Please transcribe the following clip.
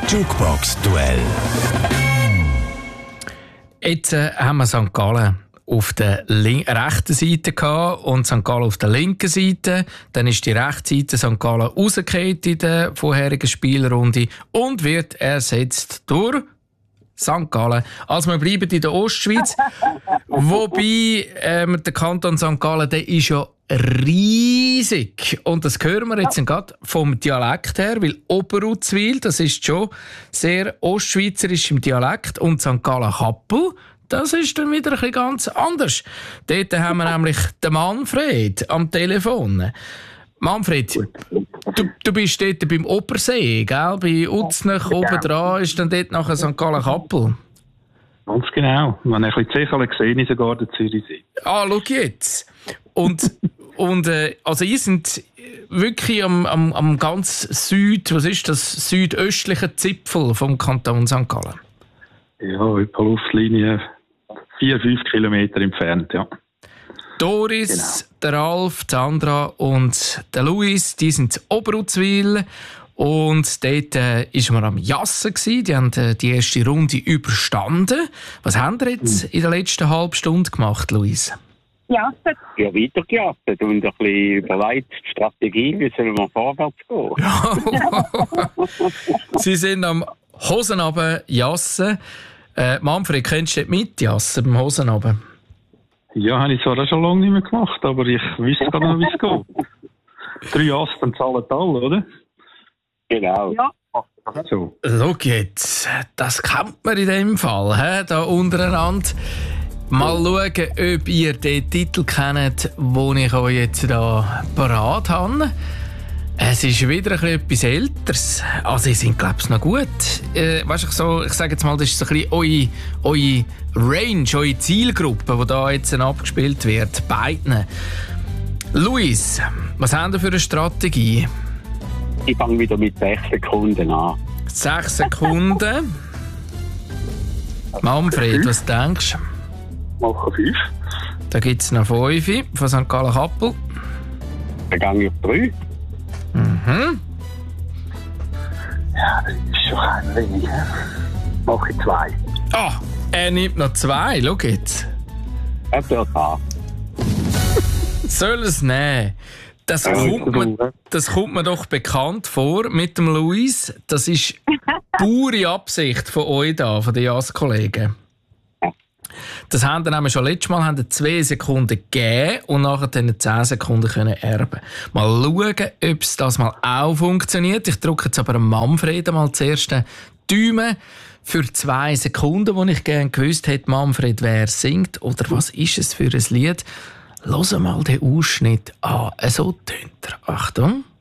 Jukebox-Duell. Jetzt haben wir St. Gallen auf der rechten Seite gehabt und St. Gallen auf der linken Seite. Dann ist die rechte Seite St. Gallen rausgefallen in der vorherigen Spielrunde und wird ersetzt durch St. Gallen. Also wir bleiben in der Ostschweiz. Wobei der Kanton St. Gallen, der ist ja riesig. Und das hören wir jetzt gerade vom Dialekt her, weil Oberuzwil, das ist schon sehr ostschweizerisch im Dialekt, und St. Gallen-Kappel, das ist dann wieder ein bisschen ganz anders. Dort haben wir nämlich den Manfred am Telefon. Manfred, du bist dort beim Obersee, gell? Bei Uznach oben dran ist dann dort nachher St. Gallen-Kappel. Ganz genau. Wenn ich ein bisschen Zechele gesehen ist sogar der Zürichsee. Ah, schau jetzt. Also ihr seid wirklich am ganz südöstlichen Zipfel vom Kanton St. Gallen. Ja, etwa Luftlinie 4-5 Kilometer entfernt, ja. Doris, genau. Der Ralf, Sandra und der Luis, die sind in Oberuzwil. Und dort waren wir am Jassen. Die haben die erste Runde überstanden. Was haben wir jetzt in der letzten halben Stunde gemacht, Luis? Jassen. Ja, weitergejasset und ein bisschen überlegt, die Strategie, wie sollen wir vorwärts gehen. Sie sind am Hosenabend jassen. Manfred, kennst du dort mitjassen beim Hosenabend? Ja, habe ich zwar auch schon lange nicht mehr gemacht, aber ich wüsste gerade noch, wie es geht. 3 Jassen zahlen alle, oder? Genau. Ja. So. Schau jetzt, das kennt man in dem Fall, da untereinander. Mal schauen, ob ihr den Titel kennt, den ich euch jetzt da parat habe. Es ist wieder etwas Älteres. Also, ihr seid, glaube ich, noch gut. Weißt du, ich sage jetzt mal, das ist so ein bisschen eure Range, eure Zielgruppe, die da jetzt abgespielt wird. Beiden. Luis, was haben wir für eine Strategie? Ich fange wieder mit 6 Sekunden an. 6 Sekunden. Manfred, was denkst du? Machen 5. Da gibt es noch 5 von St. Gallen-Kappel. Dann gehe ich auf 3. Mhm. Ja, das ist schon ein wenig. Mache ich 2. Ah, er nimmt noch 2. Schau jetzt. Das wird an. Soll es nehmen? Das kommt mir doch bekannt vor mit dem Luis. Das ist pure Absicht von euch da, von den JAS-Kollegen. Das haben wir nämlich schon letztes Mal 2 Sekunden gegeben und nachher dann 10 Sekunden können erben. Mal schauen, ob es das mal auch funktioniert. Ich drücke jetzt aber Manfred mal zuerst den Daumen für 2 Sekunden, wo ich gerne gewusst hätte, Manfred, wer singt oder was ist es für ein Lied. Hör mal den Ausschnitt an. So tönt er. Achtung.